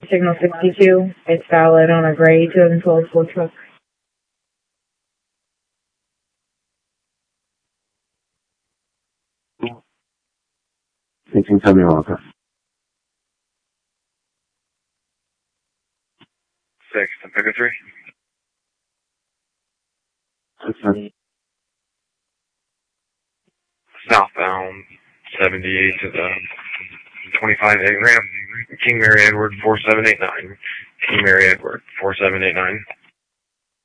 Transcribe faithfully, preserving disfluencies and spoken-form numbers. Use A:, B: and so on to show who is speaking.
A: Signal sixty-two. It's valid on a gray twenty twelve Ford truck.
B: eighteen seventy Walker.
C: Six, Tampico three.
B: six seventy.
C: Southbound seventy-eight to the twenty-five A ramp. King Mary Edward four seven eight nine. King Mary Edward four seven eight nine.